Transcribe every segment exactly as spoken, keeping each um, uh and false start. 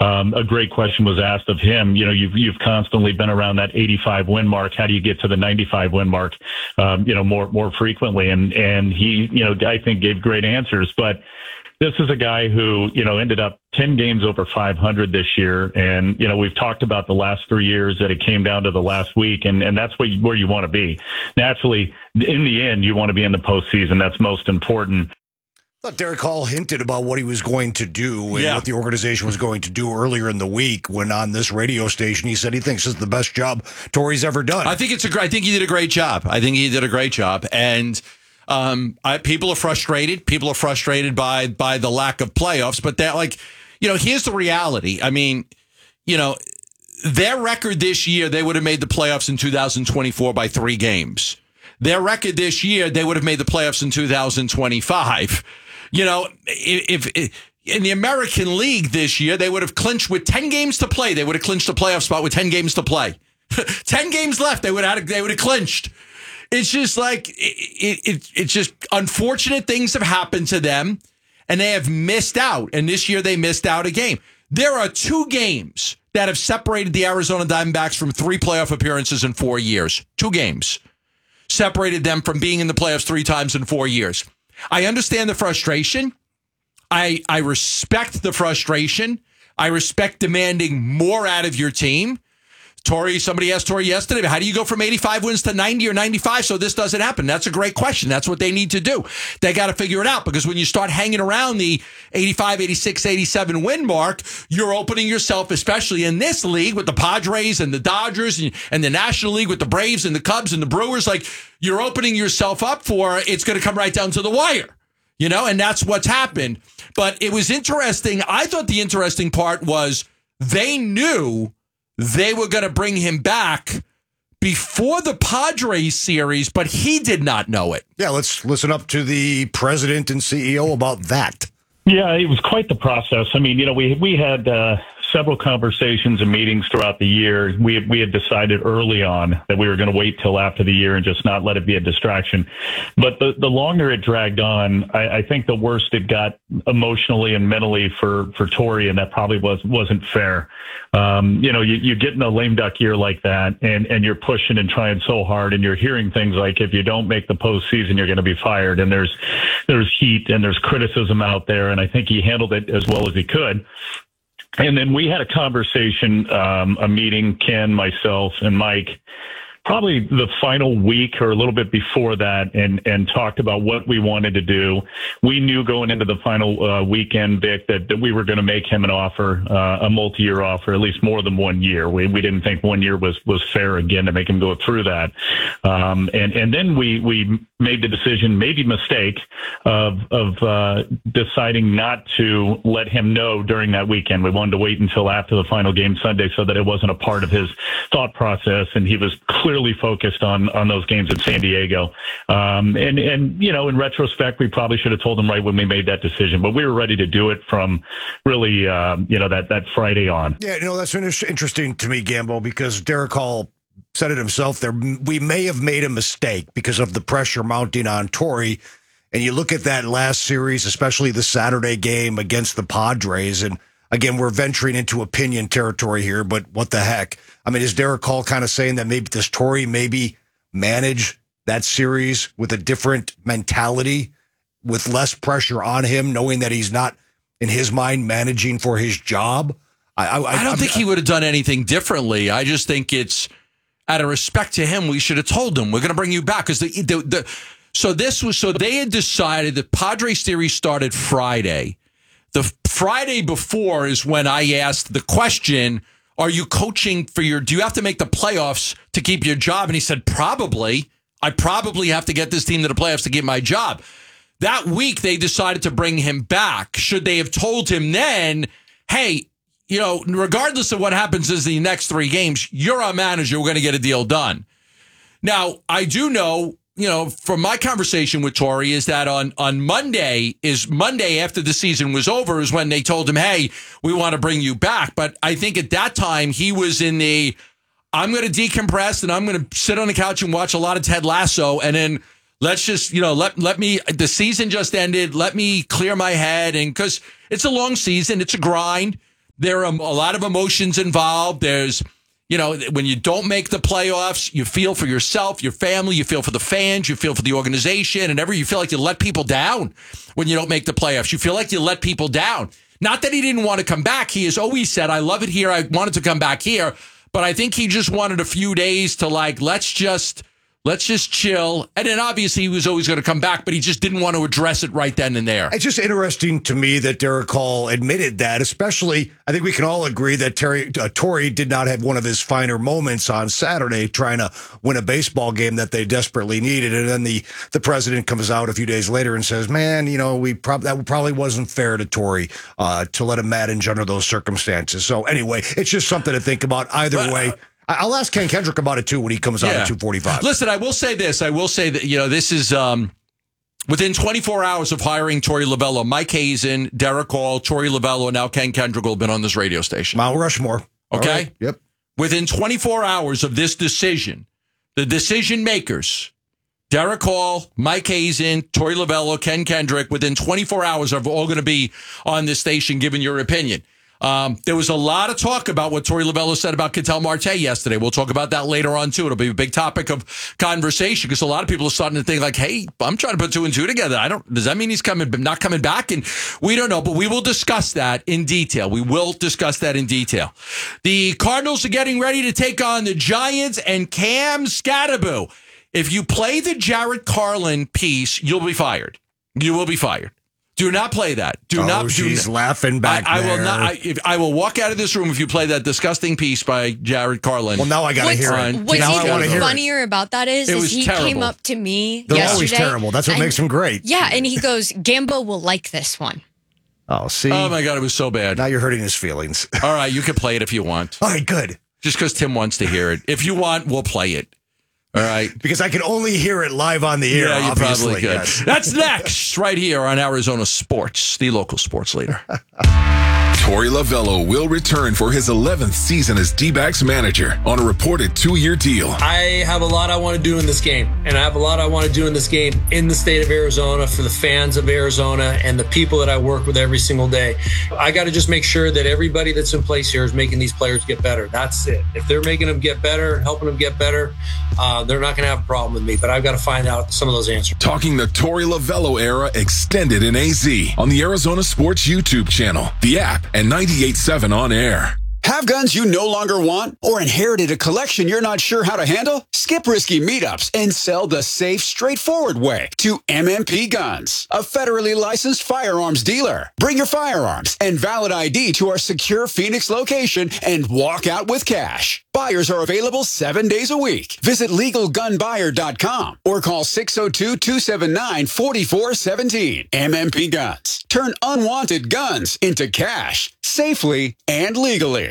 um, a great question was asked of him. You know, you've you've constantly been around that eighty-five win mark. How do you get to the ninety-five win mark? Um, you know, more more frequently. And and he, you know, I think gave great answers. But this is a guy who, you know, ended up ten games over five hundred this year. And, you know, we've talked about the last three years that it came down to the last week. And, and that's where you, where you want to be. Naturally, in the end, you want to be in the postseason. That's most important. I thought Derek Hall hinted about what he was going to do and yeah. what the organization was going to do earlier in the week when on this radio station he said he thinks this is the best job Torey's ever done. I think it's a great, I think he did a great job. I think he did a great job. And um, I, people are frustrated. People are frustrated by by the lack of playoffs. But that, like, you know, here's the reality. I mean, you know, their record this year, they would have made the playoffs in two thousand twenty-four by three games. Their record this year, they would have made the playoffs in two thousand twenty-five. You know, if, if in the American League this year, they would have clinched with ten games to play. They would have clinched a playoff spot with ten games to play. ten games left. They would have, they would have clinched. It's just like, it, it, it's just unfortunate things have happened to them and they have missed out. And this year they missed out a game. There are two games that have separated the Arizona Diamondbacks from three playoff appearances in four years. Two games separated them from being in the playoffs three times in four years. I understand the frustration. I I respect the frustration. I respect demanding more out of your team. Torey, somebody asked Torey yesterday, how do you go from eighty-five wins to ninety or ninety-five so this doesn't happen? That's a great question. That's what they need to do. They got to figure it out because when you start hanging around the eighty-five, eighty-six, eighty-seven win mark, you're opening yourself, especially in this league with the Padres and the Dodgers and, and the National League with the Braves and the Cubs and the Brewers, like you're opening yourself up for it's going to come right down to the wire, you know, and that's what's happened. But it was interesting. I thought the interesting part was they knew they were going to bring him back before the Padres series, but he did not know it. Yeah, let's listen up to the president and C E O about that. Yeah, it was quite the process. I mean, you know, we we had uh, several conversations and meetings throughout the year. We we had decided early on that we were going to wait till after the year and just not let it be a distraction. But the, the longer it dragged on, I, I think the worse it got emotionally and mentally for for Torey, and that probably was wasn't fair. Um, you know, you, you get in a lame duck year like that, and, and you're pushing and trying so hard, and you're hearing things like, if you don't make the postseason, you're going to be fired. And there's there's heat and there's criticism out there, and I think he handled it as well as he could. And then we had a conversation, um, a meeting, Ken, myself, and Mike, probably the final week or a little bit before that, and, and talked about what we wanted to do. We knew going into the final uh, weekend, Vic, that, that we were going to make him an offer, uh, a multi-year offer, at least more than one year. We we didn't think one year was, was fair, again, to make him go through that. Um, and, and then we, we made the decision, maybe mistake, of, of uh, deciding not to let him know during that weekend. We wanted to wait until after the final game Sunday so that it wasn't a part of his thought process, and he was clear Clearly focused on on those games in San Diego, um, and and you know, in retrospect, we probably should have told him right when we made that decision. But we were ready to do it from really, um, you know, that that Friday on. Yeah, you know, that's interesting to me, Gambo, because Derek Hall said it himself. There, we may have made a mistake because of the pressure mounting on Torey. And you look at that last series, especially the Saturday game against the Padres, and again, we're venturing into opinion territory here, but what the heck? I mean, is Derek Hall kind of saying that maybe does Torey maybe manage that series with a different mentality, with less pressure on him, knowing that he's not, in his mind, managing for his job? I, I, I don't I'm, think he would have done anything differently. I just think it's, out of respect to him, we should have told him, we're going to bring you back. Because the, the, the, so this was, so they had decided the Padres series started Friday. The Friday before is when I asked the question, are you coaching for your, do you have to make the playoffs to keep your job? And he said, probably. I probably have to get this team to the playoffs to get my job. That week, they decided to bring him back. Should they have told him then, hey, you know, regardless of what happens in the next three games, you're our manager, we're going to get a deal done. Now, I do know, you know, from my conversation with Torey is that on, on Monday is Monday after the season was over is when they told him, hey, we want to bring you back. But I think at that time he was in the, I'm going to decompress and I'm going to sit on the couch and watch a lot of Ted Lasso. And then let's just, you know, let, let me, the season just ended. Let me clear my head. And because it's a long season, it's a grind. there are a lot of emotions involved. There's, you know, when you don't make the playoffs, you feel for yourself, your family, you feel for the fans, you feel for the organization, and every you feel like you let people down when you don't make the playoffs. You feel like you let people down. Not that he didn't want to come back. He has always said, I love it here. I wanted to come back here. But I think he just wanted a few days to like, let's just let's just chill. And then obviously he was always going to come back, but he just didn't want to address it right then and there. It's just interesting to me that Derek Hall admitted that, especially I think we can all agree that Terry uh, Torrey did not have one of his finer moments on Saturday trying to win a baseball game that they desperately needed. And then the, the president comes out a few days later and says, man, you know, we prob- that probably wasn't fair to Torrey uh, to let him manage under those circumstances. So anyway, it's just something to think about either But, way. I'll ask Ken Kendrick about it, too, when he comes out Yeah. at two forty-five. Listen, I will say this. I will say that, you know, this is um, within twenty-four hours of hiring Torey Lovullo, Mike Hazen, Derek Hall, Torey Lovullo, and now Ken Kendrick have been on this radio station. Mount Rushmore. Okay? All right. Yep. Within twenty-four hours of this decision, the decision makers, Derek Hall, Mike Hazen, Torey Lovullo, Ken Kendrick, within twenty-four hours are all going to be on this station giving your opinion. Um, there was a lot of talk about what Torey Lovullo said about Ketel Marte yesterday. We'll talk about that later on, too. It'll be a big topic of conversation because a lot of people are starting to think like, hey, I'm trying to put two and two together. I don't. Does that mean he's coming, not coming back? And we don't know, but we will discuss that in detail. We will discuss that in detail. The Cardinals are getting ready to take on the Giants and Cam Scatterboo. If you play the Jarrett Carlin piece, you'll be fired. You will be fired. Do not play that. Do oh, not. She's do not, laughing back I, I there. will not. I, if, I will walk out of this room if you play that disgusting piece by Jared Carlin. Well, now I got to hear it. What's now I want to even hear funnier it. about that is, It is was he terrible. came up to me They're yesterday. always terrible. That's what and- makes them great. Yeah, and he goes, Gambo will like this one. Oh, see? Oh my God, it was so bad. Now you're hurting his feelings. All right, you can play it if you want. All right, good. Just because Tim wants to hear it. If you want, we'll play it. All right. Because I can only hear it live on the air, Yeah, you obviously. probably could. Yes. That's next, right here on Arizona Sports, the local sports leader. Torey Lovullo will return for his eleventh season as D-backs manager on a reported two-year deal. I have a lot I want to do in this game, and I have a lot I want to do in this game in the state of Arizona for the fans of Arizona and the people that I work with every single day. I got to just make sure that everybody that's in place here is making these players get better. That's it. If they're making them get better, helping them get better, uh, they're not going to have a problem with me, but I've got to find out some of those answers. Talking the Torey Lovullo era extended in A Z on the Arizona Sports YouTube channel, the app, and ninety-eight point seven on air. Have guns you no longer want or inherited a collection you're not sure how to handle? Skip risky meetups and sell the safe, straightforward way to M M P Guns, a federally licensed firearms dealer. Bring your firearms and valid I D to our secure Phoenix location and walk out with cash. Buyers are available seven days a week. Visit legal gun buyer dot com or call six oh two, two seven nine, four four one seven. M M P Guns. Turn unwanted guns into cash safely and legally.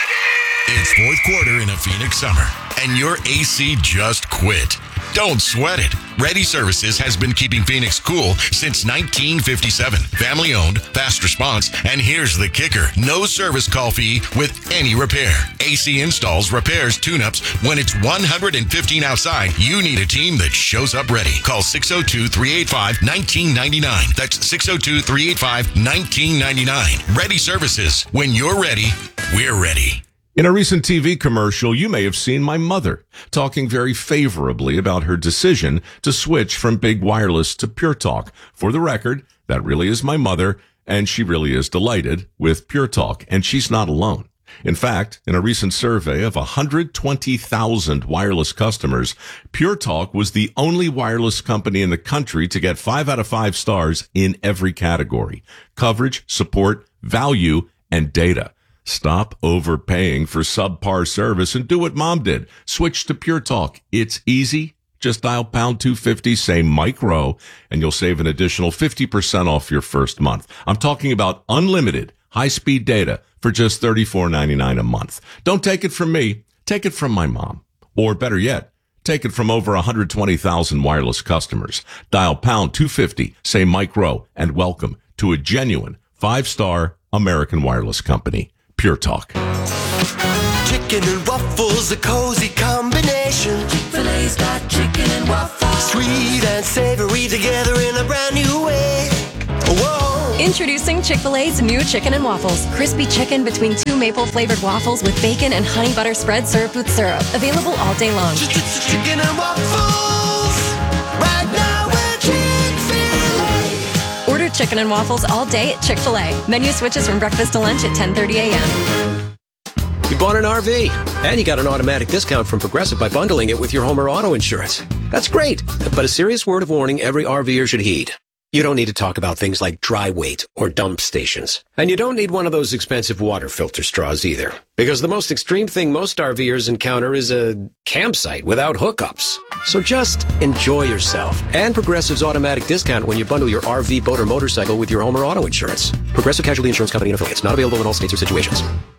It's fourth quarter in a Phoenix summer, and your A C just quit. Don't sweat it. Ready Services has been keeping Phoenix cool since nineteen fifty-seven. Family owned, fast response, and here's the kicker. No service call fee with any repair. A C installs, repairs, tune-ups. When it's one hundred fifteen outside, you need a team that shows up ready. Call six oh two, three eight five, one nine nine nine. That's six oh two, three eight five, one nine nine nine. Ready Services. When you're ready, we're ready. In a recent T V commercial, you may have seen my mother talking very favorably about her decision to switch from Big Wireless to Pure Talk. For the record, that really is my mother, and she really is delighted with Pure Talk, and she's not alone. In fact, in a recent survey of one hundred twenty thousand wireless customers, Pure Talk was the only wireless company in the country to get five out of five stars in every category: coverage, support, value, and data. Stop overpaying for subpar service and do what Mom did. Switch to Pure Talk. It's easy. Just dial pound two fifty, say Mike Rowe, and you'll save an additional fifty percent off your first month. I'm talking about unlimited high-speed data for just thirty-four ninety-nine a month. Don't take it from me. Take it from my mom. Or better yet, take it from over one hundred twenty thousand wireless customers. Dial pound two fifty, say Mike Rowe, and welcome to a genuine five-star American wireless company. Pure Talk. Chicken and waffles, a cozy combination. Chick-fil-A's got chicken and waffles. Sweet and savory together in a brand new way. Whoa. Introducing Chick-fil-A's new chicken and waffles. Crispy chicken between two maple-flavored waffles with bacon and honey butter spread served with syrup. Available all day long. Chicken and waffles. Right now we're Chick-fil-A. Order chicken and waffles all day at Chick-fil-A. Menu switches from breakfast to lunch at ten thirty a.m. You bought an R V, and you got an automatic discount from Progressive by bundling it with your home or auto insurance. That's great, but a serious word of warning every RVer should heed. You don't need to talk about things like dry weight or dump stations. And you don't need one of those expensive water filter straws either. Because the most extreme thing most RVers encounter is a campsite without hookups. So just enjoy yourself. And Progressive's automatic discount when you bundle your R V, boat, or motorcycle with your home or auto insurance. Progressive Casualty Insurance Company and affiliates. Not available in all states or situations.